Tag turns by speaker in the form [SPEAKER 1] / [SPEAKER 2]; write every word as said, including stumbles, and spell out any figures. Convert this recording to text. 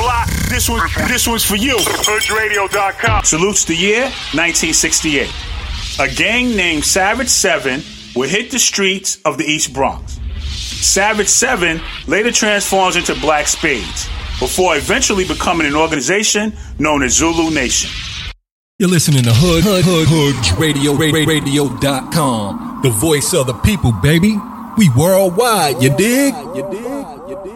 [SPEAKER 1] block. This one, this one's for you. Hood Radio dot com. Salutes the year nineteen sixty-eight. A gang named Savage Seven would hit the streets of the East Bronx. Savage Seven later transforms into Black Spades, before eventually becoming an organization known as Zulu Nation.
[SPEAKER 2] You're listening to Hood, Hood, Hood, Hood Radio, Radio dot com. The voice of the people, baby. We worldwide, you dig? You dig? You dig?